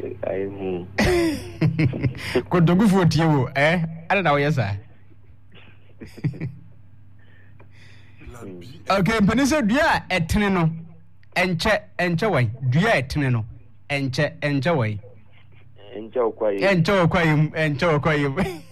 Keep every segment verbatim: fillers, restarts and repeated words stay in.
I mean, could do for you, eh? I don't know, yes, sir. Okay, Penisa, dear, at Teneno, and check and joy, dear Teneno, and check and joy. Enjoy quiet. Enjoy quiet, enjoy quiet.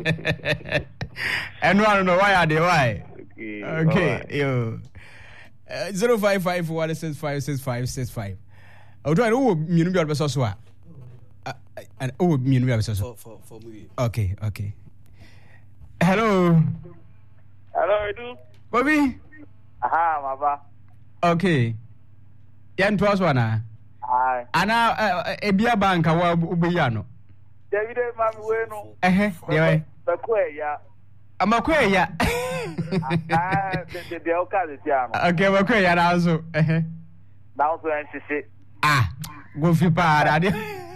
And I don't know why are they why. Okay, you zero five five one six five six five six five. I'll try to mean your best also. And oh, mean your best also. For for me. Okay, okay. Hello. Hello, Edu. Bobby. Aha, Mama. Okay. Yan twas one. Aye. Ana ebia banka wa ubiyano. David mami wenu. Eh, dewe. Bakwe ya. Amakwe ya. Ah, de de okazi tiano. Okay, bakwe ya nazo. Eh. Now so nsisi. Ah, go fi pa ade.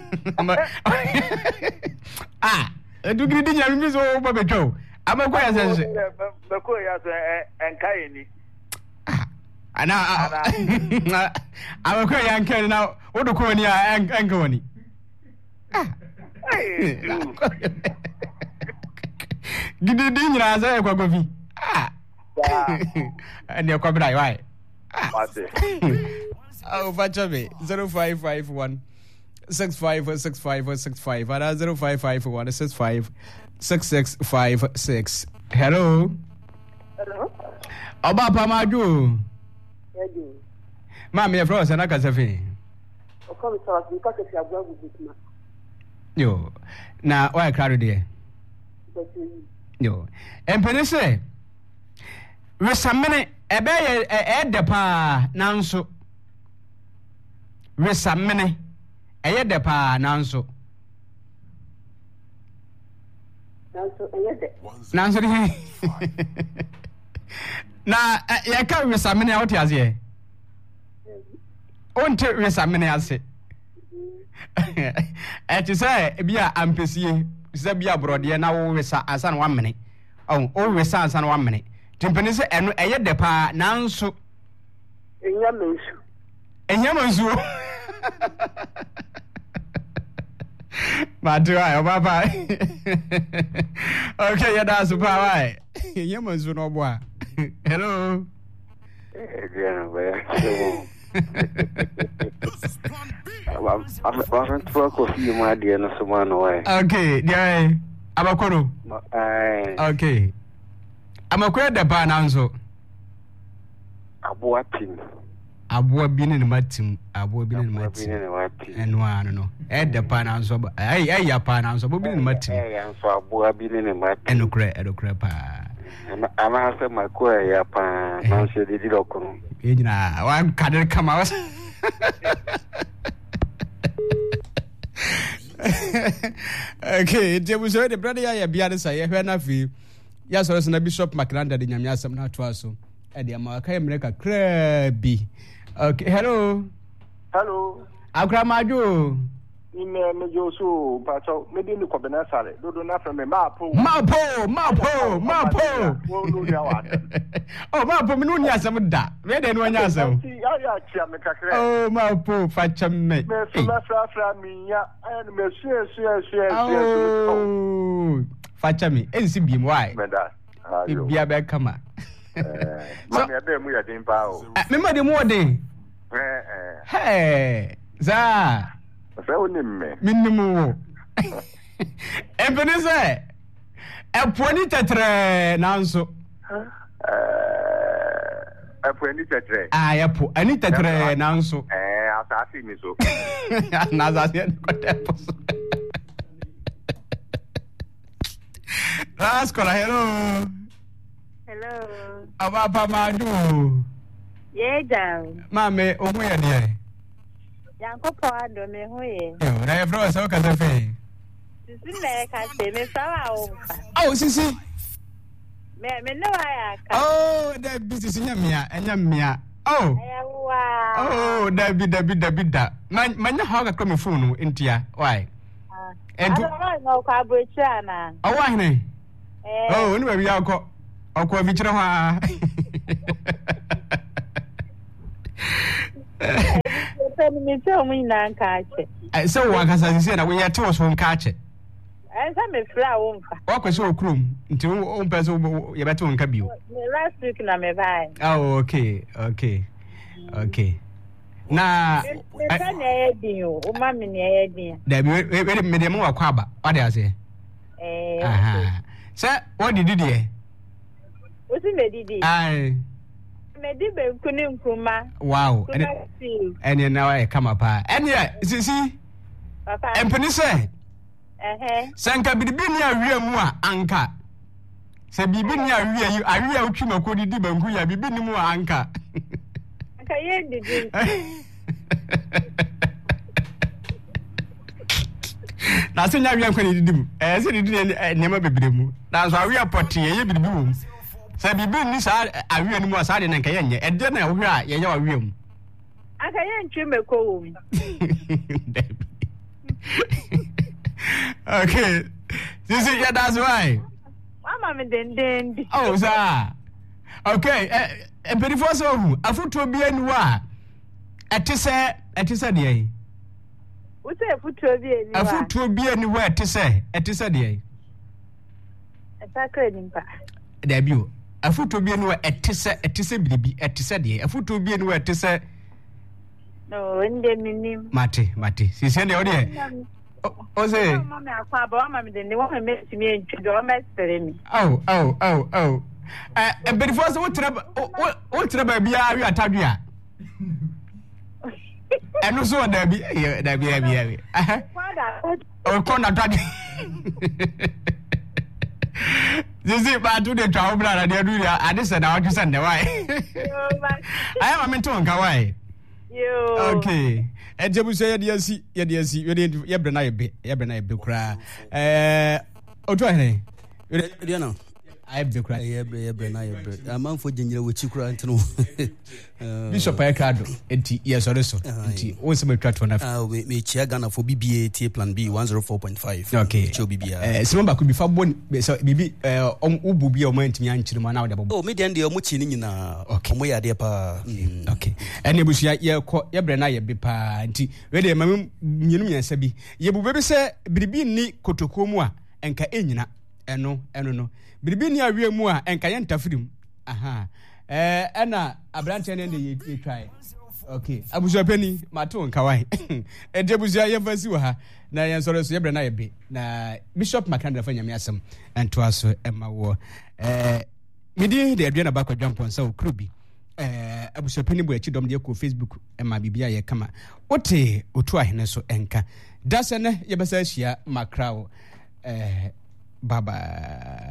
Ah, edu gidi nya mi so ba betwo. Amakwe ya sense. Bakwe ya so enkai ni. Ana amakwe ya nkani na wodo ko ni a enka woni. Ah. Gidi di nyina za e kwa gofi. Ah. Ani kwa brai wai. Ah. Oh, Fachabe zero five five one six five six five six five and zero five five one six five six six five six. Hello. Hello. Oba Pamaju. Edu. Mami e froze na kasefi. O come so as because if you are going with me. Yo. Na why crowd there? Yo. Empene se. We samene ebe e e de pa nanso. We samene e de pa nanso. Nanso e de. Nanso de. Na ya ka we samene out yaze. Onte we samene ase. Eh ti say e bia ampesie se bia brode na wo wesa ansa na one minute. Oh, o wesa ansa na one minute. Timpani se eno eye de pa nanso Enya mensu. Enya mensu. Matu ai baba. Okay, ya da super why. Enya mensu no boa. Hello. Eh, bien, well. I'm I'm I'm to coffee my dear no someone way. Okay, yeah. Abakoro. Eh. Okay. Amakwa da ba nanso. Aboa pin. Aboa bi ne matim, aboa bi ne matim. Bi ne matim. Eno ano no. E da pa nanso. Ai ai ya pa nanso, bo bi ne matim. Eh, anso aboa bi ne matim. Eno kre, eno kre pa. Ama se makwa ya pa nanso de dilokono. E nyina, wa kader kama was. Okay, je bu so de brother ya bia de say hwe na fi. Ya so na Bishop Makranda de nyame asem na to aso. E de ma ka emre ka krabi. Okay, hello. Hello. Akramaju. Ime me Josu pacho me di ni ko bena sare. Dodo na from me mapo. Mapo, mapo, mapo. Wo no dia wa. Oh, mapo me no nya asem da. We de no nya asem. Ya ya chia me kakre. Oh, mapo facham me. Me fla fla fla mi ya. Ayan me share share share share. Oh. Fachami, ensi bi mo ai. Me da. Bia be kama. Eh, ma me be mu ya din pa o. Me ma de mo den. Eh eh. Hey, za. Fe oni me. Minnimu wo. Ebeneze. Eponi tetre nanso. Eh, eponi tetre. Ah, epo, ani tetre nanso. Eh, asasi mi so. Na asasi ko tepo. Last call, hello. Hello. Aba pa madu. Yeah, down. Mame, o mu ye de. Yanko po ando me hoye. Yo, na e bro so ka se fe. Sisi me ka se me sawa o. Oh, sisi. Me me no aya ka. Oh, da business nya mia, enya mia. Oh. Ayawa. Oh, da bi da bi da bi da. Man manya ha ka come phone ntia. Why? Ento. Ah, no ka brocha na. Oh, why ne? Eh. Oh, ni ba bi akọ. Akọ bi kire ho a. say me tell me na nkache. Eh say wo akasa sisi na wo yete wo so nkache. Eh say me fra wo mfa. Wo kwese okrum nti wo mpese wo ye bete wo nka bio. Last week na me buy. Oh okay, okay. Okay. Na me ka na edin o, o ma me na edin. Da me me dem wa kwa aba. What dey say? Eh. Aha. Say what did you do? O si me didi. Ai. Me di be nkuni nkuma. Wow. Ene na e kama pa. Ene sisi. Papa. Empeni say. Eh. Sanka bibi ni awie mu a anka. Se bibi ni awie yi awie a utwi mako didi banku ya bibi ni mu a anka. Anka ye didi. Na se nya awie anka ni didi mu. Eh se didi ne ma bebre mu. Na so awie poti ye bibi mu. Se bibi ni sa awie ni mu a sa de nka ye nye. E de na wo hwe a ye ye awie mu. Anka ye ntwi mako wo. Okay. This is yeah, that's why. Mama me den den. Oh, sir. Okay. Eh, eh, but if also who? Afuto bi enu a. Ete se, ete se de. Wo se afuto bi enu a. Afuto bi enu a ete se, ete se de. Esa kra nimpa. Da bi o. Afuto bi enu a ete se, ete se bibi, ete se de. Afuto bi enu a ete se. No, inde minim. Mate, mate. Si se de o de. O say. Mama akwa ba mama me den ne wo me timi entwi do ma sere mi. Oh, oh, oh, oh. Eh, uh, but first what traba what traba bia wi atadua. Eno so da bi da bia bia. Eh. O ko na tadi. Zizi ba tu de twa obra na de du ya ade se na o twese ne wai. Ai ma me to nka wai. Yo. Okay. Ejebu say ye asi ye asi ye bre na ye be ye bre na ye be kra. Eh oto ahene. Ye na. I be kra. Ye bre ye bre na ye bre. Amanfo ginyere wo chi kra ntino. Bishop Ekado enti ye sore so. Enti wo se betwa to na. Ah we me chia Ghana for B B A T plan B one oh four point five. Okay. Cho B B A. Eh sima ba ku bi fa bon so bibi eh om ubu bi o mantimi anchiri ma na wo de bobo. Oh me den de o mu chi ni nyina. Omo ya de pa. Okay. Ene busia ye ko ye bre na ye be pa enti we de ma mienu miensa bi ye bu bebe se biribi ni kotoko mu a enka enyina eno eno no biribi ni awie mu a enka ye ntafirim. Aha. Eh ena abrante ne ye try. Okay. Abuja peni mato nkawai. E debuja ye vasi wa ha na ye soro so ye bre na ye be. Na Bishop Makanda fa nyame asem ento aso ema wo. Eh midi de adua na ba kwa jampon sa okrubi. Eh abuja peni bo echi dom de ko Facebook ema bibia ye kama. Ote otu ahene so enka. Dasa ne ye besa hia makrao. Eh baba